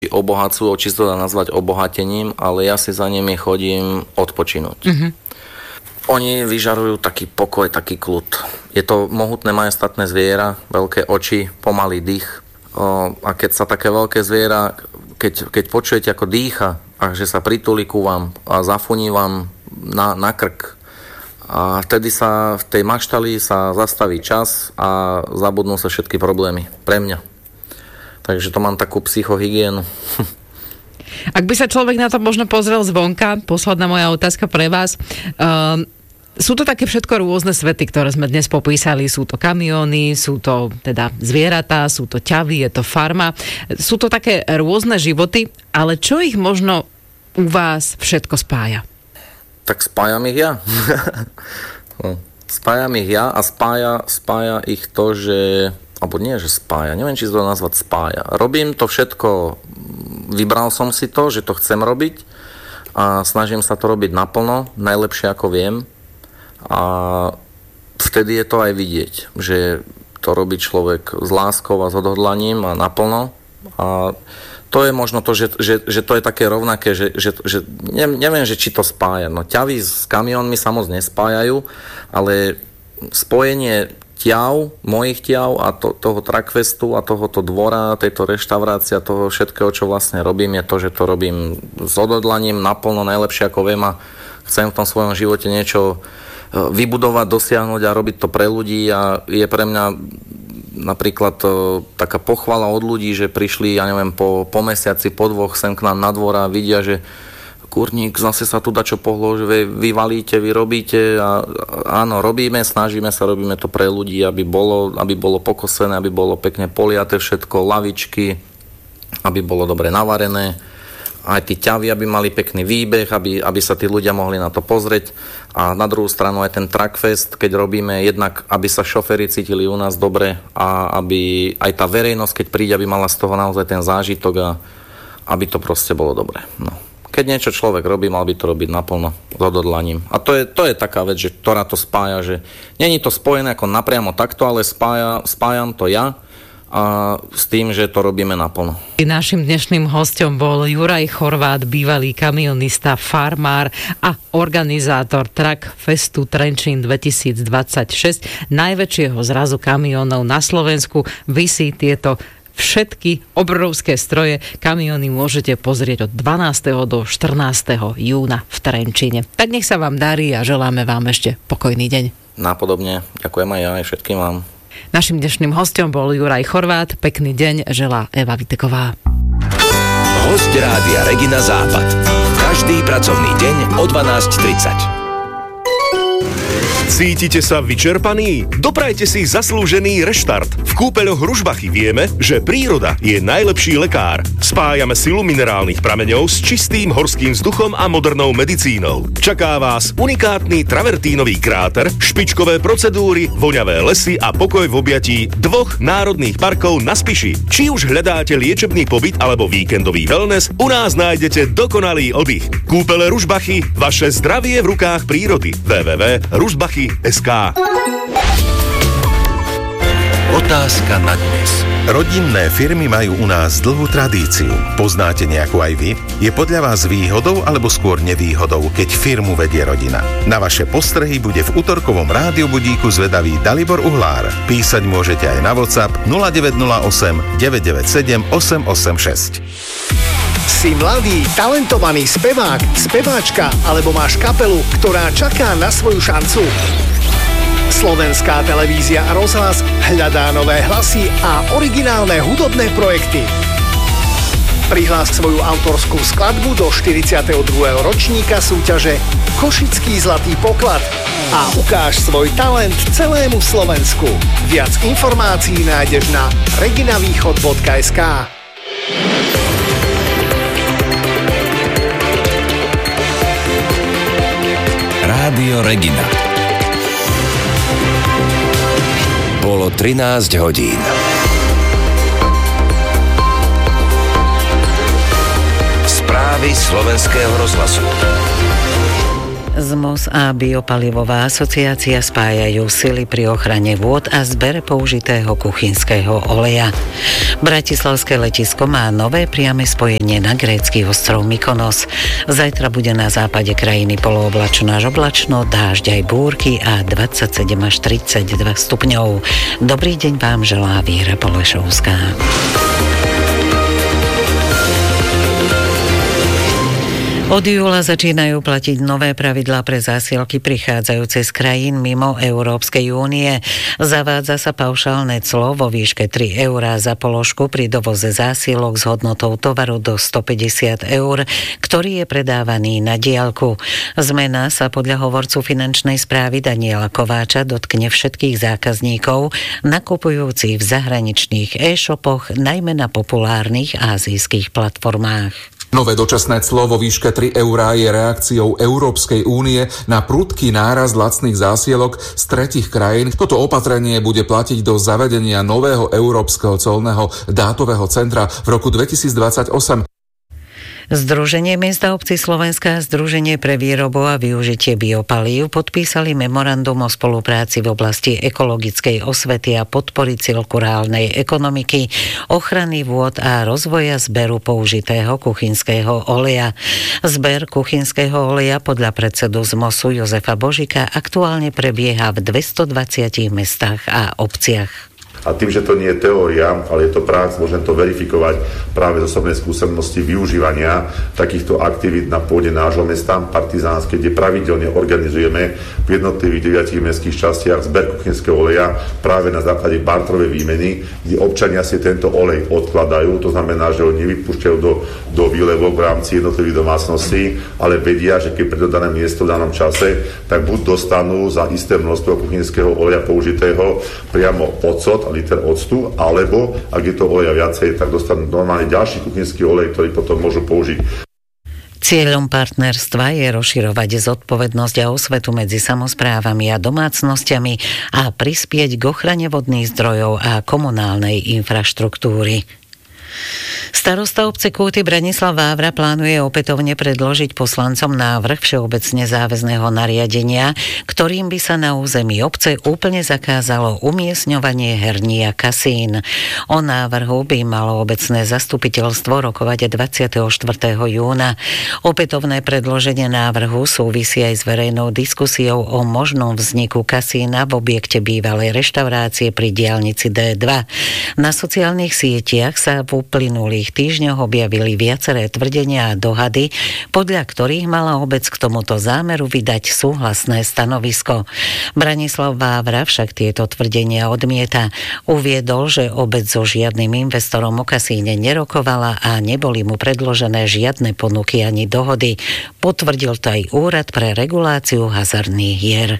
obohacujú, či to dá nazvať obohatením, ale ja si za nimi chodím odpočinúť. Oni vyžarujú taký pokoj, taký kľud. Je to mohutné majestátne zviera, veľké oči, pomalý dých. A keď sa také veľké zviera, keď počujete ako dýcha a že sa pritulí ku vám a zafuní vám na krk, a vtedy sa v tej maštali sa zastaví čas a zabudnú sa všetky problémy. Pre mňa. Takže to mám takú psychohygienu. Ak by sa človek na to možno pozrel zvonka, posledná moja otázka pre vás. Sú to také všetko rôzne svety, ktoré sme dnes popísali. Sú to kamióny, sú to teda zvieratá, sú to ťavy, je to farma. Sú to také rôzne životy, ale čo ich možno u vás všetko spája? Tak spájam ich ja. Spájam ich ja a spája ich to, že... Alebo nie, že spája. Neviem, či to nazvať spája. Robím to všetko, vybral som si to, že to chcem robiť a snažím sa to robiť naplno, najlepšie ako viem. A vtedy je to aj vidieť, že to robí človek s láskou a s odhodlaním a naplno. A to je možno to, že to je také rovnaké, že neviem, že či to spája. No ťavy s kamionmi sa moc nespájajú, ale spojenie mojich ťav a toho Truckfestu a tohoto dvora, tejto reštaurácie, toho všetkého, čo vlastne robím, je to, že to robím s odhodlaním, naplno, najlepšie ako viem a chcem v tom svojom živote niečo vybudovať, dosiahnuť a robiť to pre ľudí a je pre mňa napríklad taká pochvala od ľudí, že prišli, ja neviem, po mesiaci, po dvoch sem k nám na dvor a vidia, že kurník, zase sa tu dačo pohlo, že vy valíte, vy robíte a áno, snažíme sa, robíme to pre ľudí, aby bolo pokosené, aby bolo pekne poliaté všetko, lavičky, aby bolo dobre navarené, aj tí ťavy, aby mali pekný výbeh, aby sa tí ľudia mohli na to pozrieť a na druhú stranu aj ten Truckfest, keď robíme jednak, aby sa šoféri cítili u nás dobre a aby aj tá verejnosť, keď príde, aby mala z toho naozaj ten zážitok a aby to proste bolo dobre. No. Keď niečo človek robí, mal by to robiť naplno s odhodlaním. A to je taká vec, že, ktorá to spája, že nie je to spojené ako napriamo takto, ale spájam to ja a s tým, že to robíme naplno. Našim dnešným hosťom bol Juraj Chorvát, bývalý kamionista, farmár a organizátor Truckfestu Trenčín 2026, najväčšieho zrazu kamionov na Slovensku. Vy si tieto všetky obrovské stroje, kamióny môžete pozrieť od 12. do 14. júna v Trenčíne. Tak nech sa vám darí a želáme vám ešte pokojný deň. Nápodobne. Ďakujem aj ja, aj všetkým vám. Našim dnešným hosťom bol Juraj Chorvát. Pekný deň želá Eva Viteková. Hosť Rádia Regina Západ. Každý pracovný deň o 12:30. Cítite sa vyčerpaní? Doprajte si zaslúžený reštart. V kúpeľoch Ružbachy vieme, že príroda je najlepší lekár. Spájame silu minerálnych prameňov s čistým horským vzduchom a modernou medicínou. Čaká vás unikátny travertínový kráter, špičkové procedúry, voňavé lesy a pokoj v objatí 2 národných parkov na Spiši. Či už hľadáte liečebný pobyt alebo víkendový wellness, u nás nájdete dokonalý oddych. Kúpele Ružbachy, vaše zdravie v rukách prírody. www.ružbachy.sk. Otázka na dnes. Rodinné firmy majú u nás dlhú tradíciu. Poznáte nejakú aj vy? Je podľa vás výhodou alebo skôr nevýhodou, keď firmu vedie rodina? Na vaše postrehy bude v utorkovom rádiobudíku zvedavý Dalibor Uhlár. Písať môžete aj na WhatsApp 0908 997 886. Si mladý, talentovaný spevák, speváčka alebo máš kapelu, ktorá čaká na svoju šancu? Slovenská televízia a rozhlas hľadá nové hlasy a originálne hudobné projekty. Prihlás svoju autorskú skladbu do 42. ročníka súťaže Košický zlatý poklad a ukáž svoj talent celému Slovensku. Viac informácií nájdeš na reginavýchod.sk. Rádio Regina. Bolo 13 hodín. Správy slovenského rozhlasu. ZMOS a Biopalivová asociácia spájajú sily pri ochrane vôd a zbere použitého kuchynského oleja. Bratislavské letisko má nové priame spojenie na grécky ostrov Mykonos. Zajtra bude na západe krajiny polooblačno až oblačno, dážď aj búrky a 27 až 32 stupňov. Dobrý deň vám želá Víra Polešovská. Od júla začínajú platiť nové pravidlá pre zásielky prichádzajúce z krajín mimo Európskej únie. Zavádza sa paušálne clo vo výške 3 € za položku pri dovoze zásielok s hodnotou tovaru do 150 €, ktorý je predávaný na diaľku. Zmena sa podľa hovorcu finančnej správy Daniela Kováča dotkne všetkých zákazníkov nakupujúcich v zahraničných e-shopoch, najmä na populárnych ázijských platformách. Nové dočasné clo vo výške 3 € je reakciou Európskej únie na prudký nárast lacných zásielok z tretích krajín. Toto opatrenie bude platiť do zavedenia nového európskeho colného dátového centra v roku 2028. Združenie miest a obcí Slovenska a Združenie pre výrobu a využitie biopalív podpísali memorandum o spolupráci v oblasti ekologickej osvety a podpory cirkulárnej ekonomiky, ochrany vôd a rozvoja zberu použitého kuchynského oleja. Zber kuchynského oleja podľa predsedu ZMOSu Jozefa Božika aktuálne prebieha v 220 mestách a obciach. A tým, že to nie je teória, ale je to prax, môžem to verifikovať práve z osobnej skúsenosti využívania takýchto aktivít na pôde nášho mesta Partizánske, kde pravidelne organizujeme v jednotlivých 9 mestských častiach zber kuchynského oleja práve na základe barterovej výmeny, kde občania si tento olej odkladajú, to znamená, že ho nevypúšťajú do výlevok v rámci jednotlivých domácností, ale vedia, že keď prídu dané miesto v danom čase, tak buď dostanú za isté množstvo kuchynského oleja použitého priamo odsod, liter octu, alebo ak je to oleja viacej, tak dostanú normálne ďalší kuchynský olej, ktorý potom môžu použiť. Cieľom partnerstva je rozširovať zodpovednosť a osvetu medzi samosprávami a domácnosťami a prispieť k ochrane vodných zdrojov a komunálnej infraštruktúry. Starosta obce Kúty Branislav Vávra plánuje opätovne predložiť poslancom návrh všeobecne záväzného nariadenia, ktorým by sa na území obce úplne zakázalo umiestňovanie herní a kasín. O návrhu by malo obecné zastupiteľstvo rokovať 24. júna. Opätovné predloženie návrhu súvisí aj s verejnou diskusiou o možnom vzniku kasína v objekte bývalej reštaurácie pri diaľnici D2. Na sociálnych sietiach sa v uplynulých týždňoch objavili viaceré tvrdenia a dohady, podľa ktorých mala obec k tomuto zámeru vydať súhlasné stanovisko. Branislav Vávra však tieto tvrdenia odmieta. Uviedol, že obec so žiadnym investorom o kasíne nerokovala a neboli mu predložené žiadne ponuky ani dohody. Potvrdil to aj Úrad pre reguláciu hazardných hier.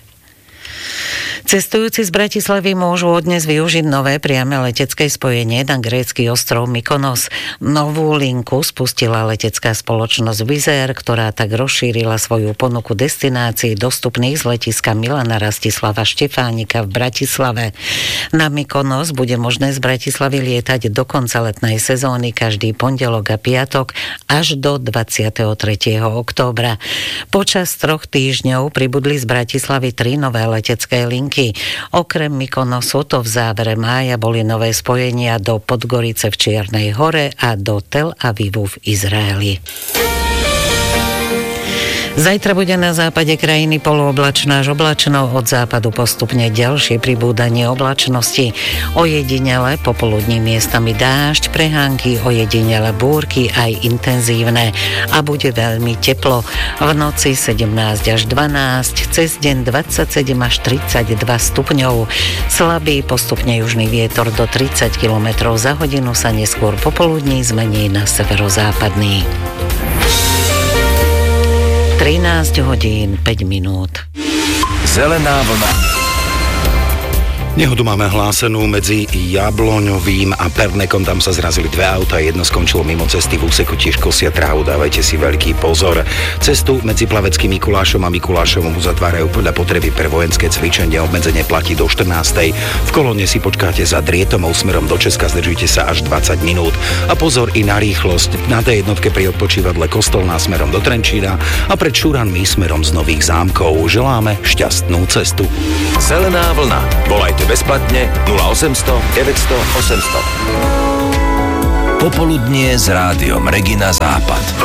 Cestujúci z Bratislavy môžu odnes využiť nové priame letecké spojenie na grécky ostrov Mykonos. Novú linku spustila letecká spoločnosť Wizz Air, ktorá tak rozšírila svoju ponuku destinácií dostupných z letiska Milana Rastislava Štefánika v Bratislave. Na Mykonos bude možné z Bratislavy lietať do konca letnej sezóny každý pondelok a piatok až do 23. októbra. Počas 3 týždňov pribudli z Bratislavy 3 nové letecké linky. Okrem Mykonosu to v závere mája boli nové spojenia do Podgorice v Čiernej Hore a do Tel Avivu v Izraeli. Zajtra bude na západe krajiny polooblačno až oblačno, od západu postupne ďalšie pribúdanie oblačnosti. Ojedinele popoludní miestami dážď, prehánky, ojedinele búrky aj intenzívne a bude veľmi teplo. V noci 17 až 12, cez deň 27 až 32 stupňov. Slabý postupne južný vietor do 30 km za hodinu sa neskôr popoludní zmení na severozápadný. 13 hodín 5 minút. Zelená vlna. Nehodu máme hlásenú medzi Jabloňovým a Pernekom, tam sa zrazili dve auta, jedno skončilo mimo cesty, v úseku tiež kosia trávu, dávajte si veľký pozor. Cestu medzi Plaveckým Mikulášom a Mikulášovom uzatvárajú podľa potreby pre vojenské cvičenie, obmedzenie platí do 14. V kolóne si počkáte za Drietomou smerom do Česka, zdržujte sa až 20 minút. A pozor i na rýchlosť, na tej jednotke pri odpočívadle Kostolná smerom do Trenčína a pred Šuranmi smerom z Nových Zámkov. Želáme šťastnú cestu. Zelená vlna. Volajte bezplatne 0800 900 800. Popoludnie s rádiom Regina Západ.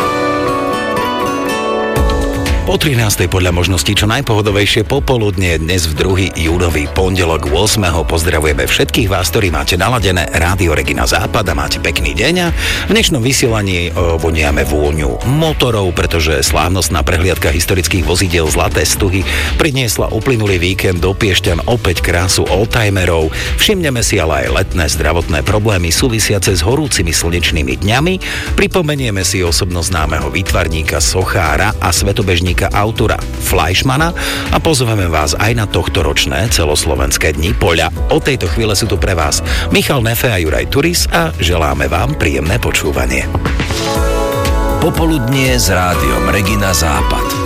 Po 13. podľa možností čo najpohodovejšie popoludne dnes v 2. júnový pondelok 8. Pozdravujeme všetkých vás, ktorí máte naladené Rádio Regina Západ a máte pekný deň. A v dnešnom vysielaní voniame vôňu motorov, pretože slávnostná prehliadka historických vozidiel Zlaté stuhy priniesla uplynulý víkend do Piešťan opäť krásu oldtimerov. Všimneme si ale aj letné zdravotné problémy súvisiace s horúcimi slnečnými dňami. Pripomenieme si osobnosť známeho výtvarníka, sochára a svetobežníka autora Fleischmana a pozveme vás aj na tohtoročné celoslovenské dni poľa. Od tejto chvíle sú tu pre vás Michal Nefe a Juraj Turis a želáme vám príjemné počúvanie. Popoludnie s rádiom Regina Západ.